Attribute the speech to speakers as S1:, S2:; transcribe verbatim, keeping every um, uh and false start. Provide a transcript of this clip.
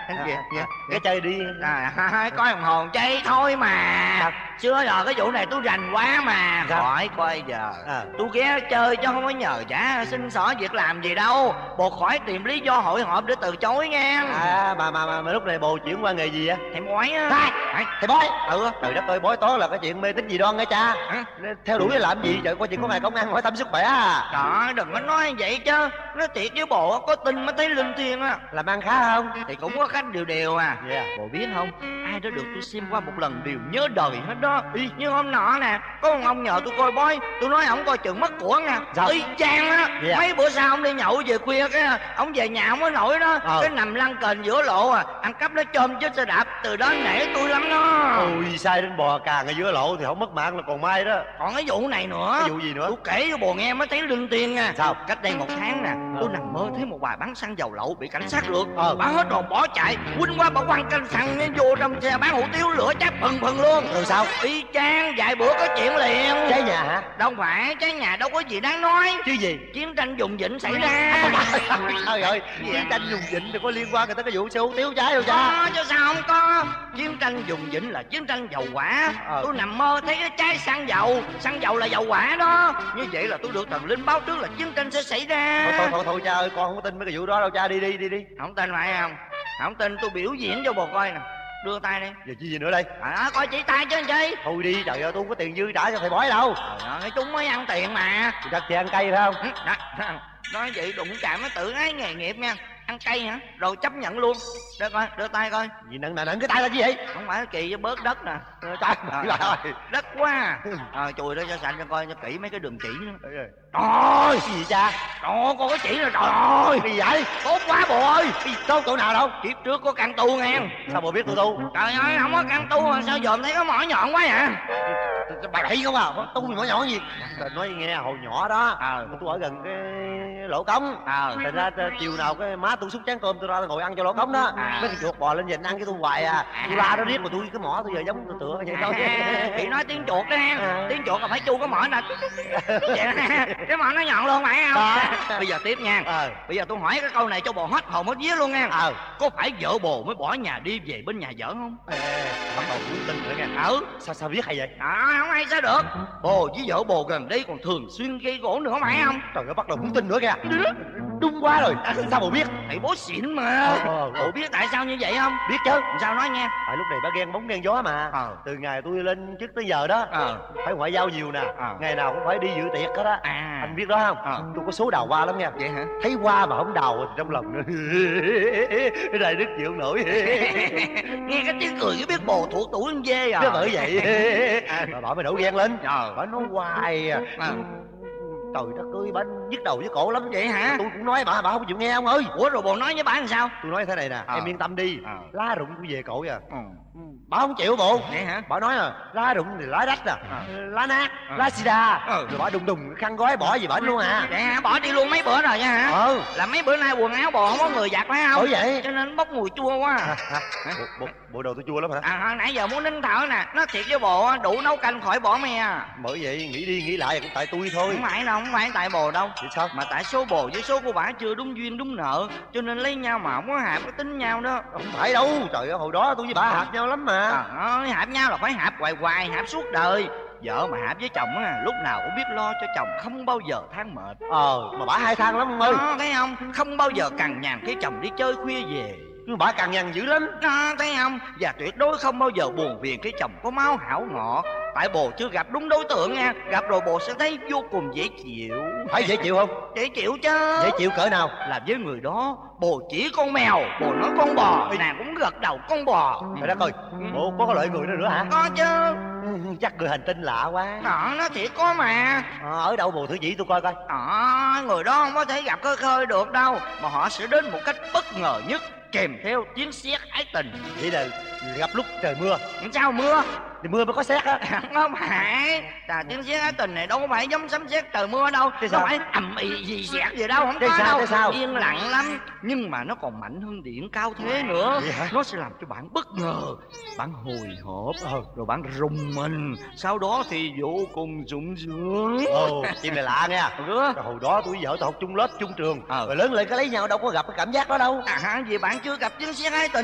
S1: Anh kìa kìa
S2: Cái chơi đi.
S1: à, coi đồng hồ chơi thôi mà.
S2: Sao?
S1: Xưa giờ cái vụ này tôi rành quá mà.
S2: Sao?
S1: Khỏi coi giờ
S2: À.
S1: tôi ghé chơi chứ không có nhờ trả xin xỏ việc làm gì đâu. Bộ khỏi tìm lý do hội họp để từ chối nghe.
S2: À mà mà mà, mà lúc này bồ chuyển qua nghề gì á?
S1: Thầy bói á.
S2: Thầy, thầy bói.
S1: Ừ.
S2: Trời đất ơi, bói toán là cái chuyện mê tín dị đoan nghe cha.
S1: Hả?
S2: Theo đuổi để làm gì? Trời, coi chuyện có ngày công an hỏi thăm sức khỏe à.
S1: Đó, đừng có nói vậy chứ. Nói thiệt với bộ có tin mới thấy linh thiêng á.
S2: Làm ăn khá không?
S1: Thì cũng có khách điều điều à.
S2: Yeah.
S1: Bộ biết không, ai đã được tôi xem qua một lần đều nhớ đời hết đó. Ý, như hôm nọ nè, có một ông nhờ tôi coi bói. Tôi nói ổng coi chừng mất của nha.
S2: Sao?
S1: Y chang á.
S2: Yeah.
S1: Mấy bữa sau ông đi nhậu về khuya cái ông về nhà ông mới nổi đó.
S2: Ờ.
S1: Cái nằm lăn kềnh giữa lộ à, ăn cắp nó chôm chứ xe đạp. Từ đó nể tôi lắm đó.
S2: Ôi, sai đến bò càng ở giữa lộ thì không mất mạng là còn may đó.
S1: Còn cái vụ này nữa.
S2: Cái vụ gì nữa?
S1: Tôi kể cho bồ nghe mới thấy linh tiên nha.
S2: Sao?
S1: Cách đây một tháng nè, tôi nằm mơ thấy một bà bán xăng dầu lậu bị cảnh sát rượt.
S2: Ờ.
S1: Bà hết hồn bỏ chạy, quýnh qua bà quăng canh xăng vô trong xe bán hủ tiếu, lửa cháy phừng phừng luôn.
S2: Rồi sao?
S1: Y chang, vài bữa có chuyện liền.
S2: Cháy nhà hả?
S1: Đâu phải, cháy nhà đâu có gì đáng nói.
S2: Chứ gì?
S1: Chiến tranh vùng vịnh xảy ra.
S2: Trời ơi, chiến tranh dùng vịnh thì có liên quan người tới cái vụ xe hủ tiếu cháy đâu cha?
S1: Có chứ sao không có. Chiến tranh vùng vịnh là chiến tranh dầu hỏa.
S2: Ờ.
S1: Tôi nằm mơ thấy cái cháy xăng dầu. Xăng dầu là dầu hỏa đó. Như vậy là tôi được thần linh báo trước là chiến tranh sẽ xảy ra.
S2: Thôi thôi thôi, thôi cha ơi, con không có tin mấy cái vụ đó đâu cha. Đi đi đi đi.
S1: Không tin phải không? Không tin tôi biểu diễn cho bồ coi nè. Đưa tay đi.
S2: Giờ chi gì nữa đây?
S1: À, coi chỉ tay chứ anh chi.
S2: Thôi đi, trời ơi, tôi không có tiền dư trả cho thầy bói đâu.
S1: Trời ơi, chúng mới ăn tiền mà.
S2: Thì chắc thì ăn cây phải không?
S1: Ừ, đó, nói vậy đụng chạm nó tự ái nghề nghiệp nha. Ăn cay hả? Rồi chấp nhận luôn. Đưa coi, đưa tay coi.
S2: Gì nặng nặng nặng cái tay là gì vậy?
S1: Không phải kỳ với bớt đất nè.
S2: Trời ơi,
S1: Rồi, đất quá à. Ờ, chùi đó cho sạch cho coi cho kỹ mấy cái đường chỉ nữa.
S2: trời ơi.
S1: Trời ơi,
S2: Cái gì cha?
S1: trời ơi, con có chỉ rồi, trời ơi.
S2: Cái gì vậy?
S1: Tốt quá bộ ơi.
S2: Đâu chỗ nào đâu?
S1: Kiếp trước có căn tu nghe.
S2: Sao bà biết tôi tu?
S1: Trời ơi, không có căn tu mà sao dòm thấy có mỏ nhọn quá vậy?
S2: Bà bậy không à? Tu thì nhỏ nhỏ gì? Nói nghe hồi nhỏ đó.
S1: Ờ.
S2: Tôi ở gần cái lỗ cống.
S1: Ờ.
S2: Thành ra chiều nào cái má tôi xúc chén cơm tôi ra tôi ngồi ăn cho lỗ cống đó.
S1: À.
S2: Mấy con chuột bò lên nhìn ăn cái tôi hoài à. Tôi la nó riết mà tôi cái mỏ tôi giờ giống tôi tựa vậy thôi.
S1: Chị nói tiếng chuột đó ha.
S2: À.
S1: Tiếng chuột là phải chu cái mỏ nè. Vậy đó ha. Cái mỏ nó nhọn luôn phải không?
S2: Đó.
S1: Bây giờ tiếp nha.
S2: Ờ.
S1: Bây giờ tôi hỏi cái câu này cho bồ hết hồn hết vía luôn nha.
S2: Ờ.
S1: Có phải vợ bồ mới bỏ nhà đi về bên nhà vợ không?
S2: Ê, bắt đầu muốn tin nữa nghe.
S1: Ừ.
S2: Sao sao biết hay vậy?
S1: Đó, không ai sao được. Bồ với vợ bồ gần đây còn thường xuyên gây gỗ nữa phải không?
S2: Trời ơi, bắt đầu muốn tin nữa kìa. Đúng quá rồi. Sao bộ biết?
S1: Thầy bố xịn mà.
S2: Ờ, ờ, ờ.
S1: Bộ biết tại sao như vậy không?
S2: Biết chứ.
S1: Sao nói nha.
S2: Tại lúc này bà ghen bóng ghen gió mà.
S1: Ờ.
S2: Từ ngày tôi lên chức tới giờ đó.
S1: Ờ.
S2: Phải ngoại giao nhiều nè.
S1: Ờ.
S2: Ngày nào cũng phải đi dự tiệc hết á.
S1: À.
S2: Anh biết đó không?
S1: Ờ.
S2: Tôi có số đào hoa lắm nha.
S1: Vậy hả?
S2: Thấy hoa mà không đào thì trong lòng nữa. Cái này đứt chịu không nổi.
S1: Nghe cái tiếng cười cái biết bồ thuộc tuổi con dê à.
S2: Chứ bởi vậy. Bà bảo mày nổi ghen lên.
S1: Trời.
S2: Bà nói hoài à.
S1: À.
S2: Trời đất ơi, bà nhức đầu với cổ lắm.
S1: Vậy hả?
S2: Tôi cũng nói bà, bà không chịu nghe ông ơi.
S1: Ủa rồi bồ nói với bà làm sao?
S2: Tôi nói thế này nè,
S1: Ờ.
S2: em yên tâm đi.
S1: Ờ.
S2: Lá rụng tôi về cội à.
S1: Ừ.
S2: Bà không chịu bộ.
S1: Vậy hả?
S2: Bà nói à, lá rụng thì lá rách à,
S1: Ờ.
S2: lá nát,
S1: Ờ.
S2: lá sida.
S1: Ừ.
S2: Rồi bà đùng đùng khăn gói bỏ gì bển luôn à.
S1: Vậy hả? Bỏ đi luôn mấy bữa rồi nha hả?
S2: Ừ.
S1: Là mấy bữa nay quần áo bồ không có người giặt phải không?
S2: Bởi vậy.
S1: Cho nên bốc mùi chua quá.
S2: Hả? Hả? Bộ, bộ, bộ đồ tôi chua lắm hả?
S1: À nãy giờ muốn nín thở nè. Nó thiệt với bồ á, đủ nấu canh khỏi bỏ me.
S2: Bởi vậy nghĩ đi nghĩ lại cũng tại tôi thôi.
S1: Không phải đâu, không phải tại bồ đâu.
S2: Thì sao?
S1: Mà tại số bồ với số của bả chưa đúng duyên đúng nợ. Cho nên lấy nhau mà không có hạp cái tính nhau đó.
S2: Không phải đâu. Trời ơi, hồi đó tôi với bà hợp nhau lắm mà.
S1: Trời ơi, hạp nhau là phải hạp hoài hoài, hạp suốt đời. Vợ mà hạp với chồng á, lúc nào cũng biết lo cho chồng, không bao giờ than mệt.
S2: Ờ, mà bà hai thang lắm ông ơi.
S1: Đó, thấy không? Không bao giờ cằn nhằn khi chồng đi chơi khuya về.
S2: Nhưng bà càng nhằn dữ lắm.
S1: Đó, thấy không? Và tuyệt đối không bao giờ buồn phiền khi chồng có máu hảo ngọt. Tại bồ chưa gặp đúng đối tượng nha. Gặp rồi bồ sẽ thấy vô cùng dễ chịu.
S2: Phải dễ chịu không?
S1: Dễ chịu chứ.
S2: Dễ chịu cỡ nào?
S1: Là với người đó, bồ chỉ con mèo, bồ nói con bò, nàng cũng gật đầu con bò.
S2: Trời đất ơi, bộ có cái loại người đó nữa hả?
S1: Có chứ.
S2: Ừ, chắc người hành tinh lạ quá.
S1: Đó, nó thiệt có mà.
S2: Ờ, ở đâu bồ thử chỉ tôi coi coi.
S1: Đó, người đó không có thể gặp khơi khơi được đâu. Mà họ sẽ đến một cách bất ngờ nhất, kèm theo tiếng sét ái tình.
S2: Vậy là gặp lúc trời mưa.
S1: Sao mưa?
S2: Thì mưa mới có sét á.
S1: Không phải. Là tiếng sét ái tình này đâu có phải giống sấm sét trời mưa đâu.
S2: Thế
S1: Đâu
S2: sao?
S1: phải ầm ĩ gì sét gì đâu, không
S2: Thế
S1: có
S2: sao?
S1: đâu.
S2: Thế sao?
S1: Yên lặng lắm. Nhưng mà nó còn mạnh hơn điện cao thế nữa.
S2: Vậy hả?
S1: Nó sẽ làm cho bạn bất ngờ. Bạn hồi hộp.
S2: Ờ.
S1: Rồi bạn rùng mình. Sau đó thì vô cùng sung sướng.
S2: Ồ, chuyện này lạ nghe.
S1: Ừ.
S2: Rồi hồi đó tôi với vợ tôi học chung lớp chung trường.
S1: Ờ.
S2: Rồi lớn lên cái lấy nhau đâu có gặp cái cảm giác đó đâu.
S1: À vì bạn chưa gặp tiếng sét ái tình.